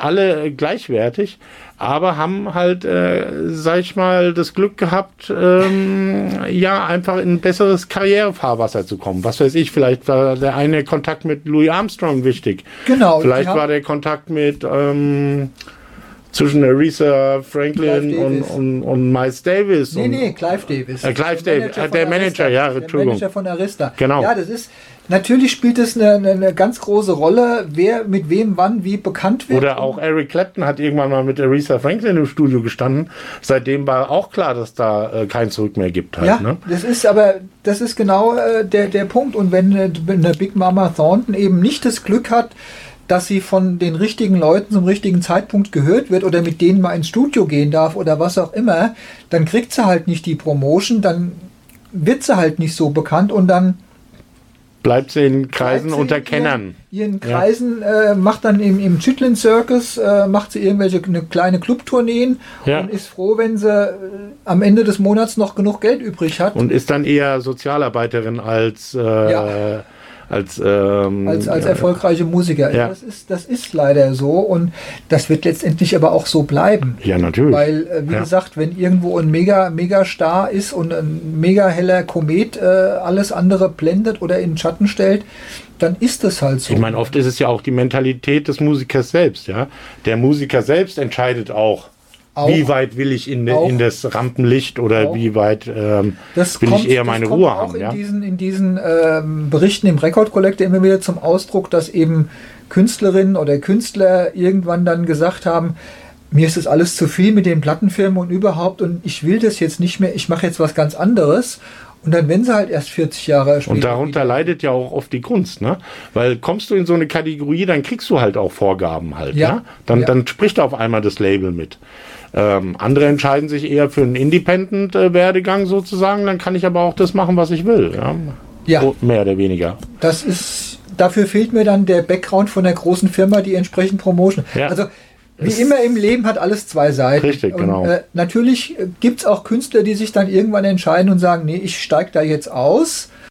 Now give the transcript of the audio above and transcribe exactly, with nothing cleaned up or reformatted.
alle gleichwertig, aber haben halt, äh, sag ich mal, das Glück gehabt, ähm, ja, einfach in ein besseres Karrierefahrwasser zu kommen. Was weiß ich, vielleicht war der eine Kontakt mit Louis Armstrong wichtig. Genau. Vielleicht war der Kontakt mit ähm, zwischen Aretha Franklin und, und, und Miles Davis. Nee, und, nee, Clive Davis. Äh, Clive der Davis, Manager, der Manager, ja, der Entschuldigung. Manager von Arista. Genau. Ja, das ist, natürlich spielt es eine, eine, eine ganz große Rolle, wer mit wem wann wie bekannt wird. Oder auch Eric Clapton hat irgendwann mal mit Aretha Franklin im Studio gestanden. Seitdem war auch klar, dass da äh, kein Zurück mehr gibt. Halt, ja, ne? das ist aber, das ist genau äh, der, der Punkt. Und wenn, äh, wenn eine Big Mama Thornton eben nicht das Glück hat, dass sie von den richtigen Leuten zum richtigen Zeitpunkt gehört wird oder mit denen mal ins Studio gehen darf oder was auch immer, dann kriegt sie halt nicht die Promotion, dann wird sie halt nicht so bekannt und dann bleibt sie in Kreisen unter Kennern. Ihren Kreisen ja. äh, macht dann im, im Chitlin Circus, äh, macht sie irgendwelche eine kleine Clubtourneen ja. und ist froh, wenn sie äh, am Ende des Monats noch genug Geld übrig hat. Und ist dann eher Sozialarbeiterin als äh, ja. Als, ähm, als, als erfolgreiche Musiker. Ja. Das ist, das ist leider so und das wird letztendlich aber auch so bleiben. Ja, natürlich. Weil, äh, wie ja. gesagt, wenn irgendwo ein mega, mega Star ist und ein mega heller Komet äh, alles andere blendet oder in den Schatten stellt, dann ist das halt so. Ich meine, oft ist es ja auch die Mentalität des Musikers selbst. Ja, der Musiker selbst entscheidet auch, Auch, wie weit will ich in, de, in das Rampenlicht oder auch, wie weit ähm, will kommt, ich eher meine Ruhe haben. Das kommt auch ja? in diesen, in diesen ähm, Berichten im Record Collector immer wieder zum Ausdruck, dass eben Künstlerinnen oder Künstler irgendwann dann gesagt haben, mir ist das alles zu viel mit den Plattenfirmen und überhaupt und ich will das jetzt nicht mehr, ich mache jetzt was ganz anderes. Und dann, wenn sie halt erst vierzig Jahre später. Und darunter wieder leidet ja auch oft die Kunst, ne? Weil kommst du in so eine Kategorie, dann kriegst du halt auch Vorgaben halt, ja. Ne? Dann, ja. dann spricht auf einmal das Label mit. Ähm, andere entscheiden sich eher für einen Independent-Werdegang sozusagen, dann kann ich aber auch das machen, was ich will, ja. Ja. So, mehr oder weniger. Das ist, dafür fehlt mir dann der Background von der großen Firma, die entsprechend Promotion. Ja. Also, wie immer im Leben hat alles zwei Seiten. Richtig, genau. Und, äh, natürlich gibt es auch Künstler, die sich dann irgendwann entscheiden und sagen, nee, ich steige da jetzt aus.